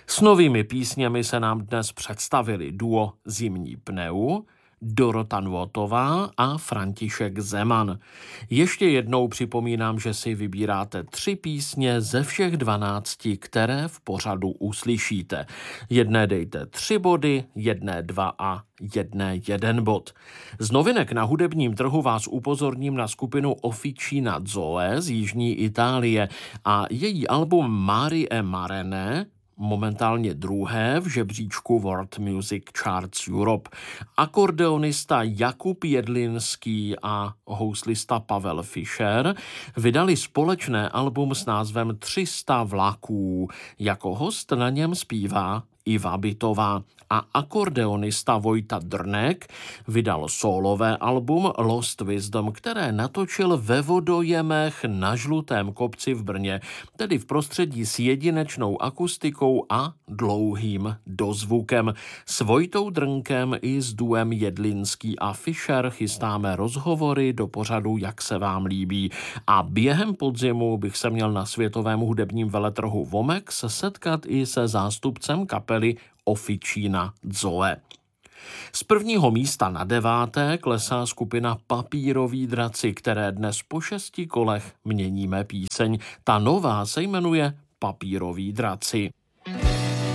S novými písněmi se nám dnes představili duo Zimní pneu, Dorota Nvotová a František Zeman. Ještě jednou připomínám, že si vybíráte 3 písně ze všech 12, které v pořadu uslyšíte. Jedné dejte 3 body, jedné 2 a jedné 1 bod. Z novinek na hudebním trhu vás upozorním na skupinu Officina Zoe z jižní Itálie a její album Mari e Marene, momentálně druhé v žebříčku World Music Charts Europe. Akordeonista Jakub Jedlinský a houslista Pavel Fischer vydali společné album s názvem 300 vlaků. Jako host na něm zpívá Iva Bytová a akordeonista Vojta Drnek vydal sólové album Lost Wisdom, které natočil ve vodojemech na Žlutém kopci v Brně, tedy v prostředí s jedinečnou akustikou a dlouhým dozvukem. S Vojtou Drnkem i s duem Jedlinský a Fischer chystáme rozhovory do pořadu Jak se vám líbí. A během podzimu bych se měl na světovém hudebním veletrhu Vomex setkat i se zástupcem kapely Officina Zoe. Z 1. místa na 9. klesá skupina Papíroví draci, které dnes po 6 kolech měníme píseň. Ta nová se jmenuje Papíroví draci.